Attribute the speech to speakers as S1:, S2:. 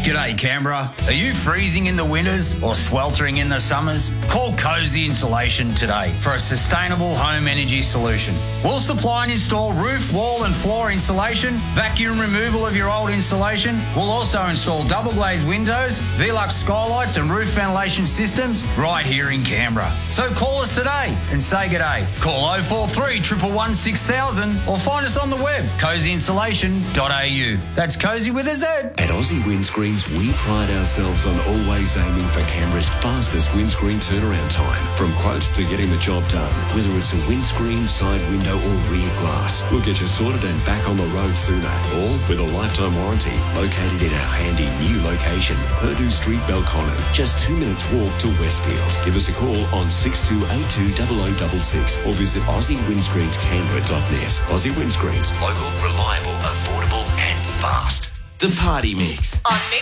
S1: G'day Canberra. Are you freezing in the winters or sweltering in the summers? Call Cozy Insulation today for a sustainable home energy solution. We'll supply and install roof, wall and floor insulation, vacuum removal of your old insulation. We'll also install double glazed windows, Velux skylights and roof ventilation systems right here in Canberra. So call us today and say g'day. Call 043 111 6000 or find us on the web, cozyinsulation.au. That's Cozy with a Z.
S2: At Aussie Windscreens, we pride ourselves on always aiming for Canberra's fastest windscreen turnaround time. From quote to getting the job done, whether it's a windscreen, side window or rear glass, we'll get you sorted and back on the road sooner. All with a lifetime warranty, located in our handy new location, Purdue Street, Belconnen. Just 2 minutes walk to Westfield. Give us a call on 6282 0066 or visit AussieWindscreensCanberra.net. Aussie Windscreens, local, reliable, affordable and fast. The Party Mix.
S3: On